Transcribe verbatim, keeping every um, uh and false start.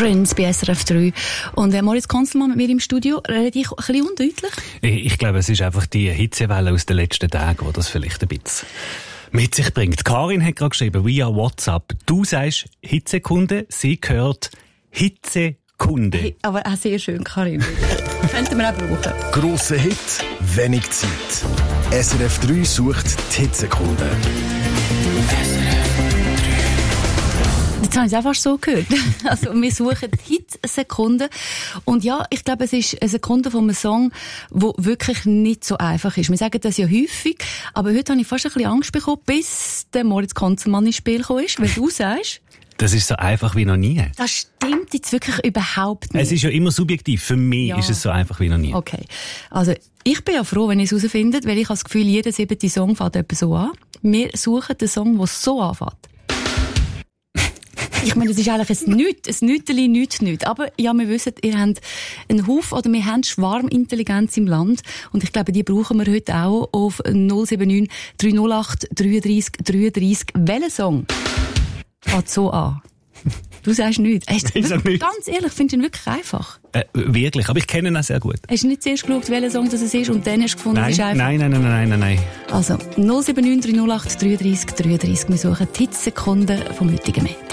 Prince bei S R F drei. Und äh, Moritz Konzelmann mit mir im Studio. Rede ich ein bisschen undeutlich? Ich glaube, es ist einfach die Hitzewelle aus den letzten Tagen, die das vielleicht ein bisschen mit sich bringt. Karin hat gerade geschrieben, via WhatsApp, du sagst Hitzekunde, sie hört Hitzekunde. Hey, aber auch sehr schön, Karin. Könnten wir auch brauchen. Grosser Hit, wenig Zeit. S R F drei sucht die Hitzekunde. Jetzt habe ich es einfach so gehört. Also, wir suchen Hitsekunden. Und ja, ich glaube, es ist eine Sekunde von einem Song, der wirklich nicht so einfach ist. Wir sagen das ja häufig, aber heute habe ich fast ein bisschen Angst bekommen, bis der Moritz Konzelmann ins Spiel gekommen ist, weil du sagst, das ist so einfach wie noch nie. das stimmt jetzt wirklich überhaupt nicht. Es ist ja immer subjektiv. Für mich Ja. ist es so einfach wie noch nie. Okay. Also, ich bin ja froh, wenn ihr es herausfindet, weil ich habe das Gefühl, jeder siebte Song fängt etwa so an. Wir suchen den Song, der so anfängt. Ich meine, das ist eigentlich ein Nichts, ein Nüteli, nichts, nichts. Aber ja, wir wissen, ihr habt einen Haufen, oder wir haben Schwarmintelligenz im Land. Und ich glaube, die brauchen wir heute auch auf null sieben neun drei null acht dreiunddreißig dreiunddreißig. Welcher Song fängt so an? Du sagst nichts. Hast, Ich sag nichts. Ganz ehrlich, findest du ihn wirklich einfach? Äh, wirklich, aber ich kenne ihn auch sehr gut. Hast du nicht zuerst geschaut, welcher Song das ist und dann hast du gefunden, Nein, es ist einfach? nein, nein, nein, nein, nein, nein. Also null sieben neun drei null acht dreiunddreißig dreiunddreißig. Wir suchen die Hitzekunden vom heutigen Met.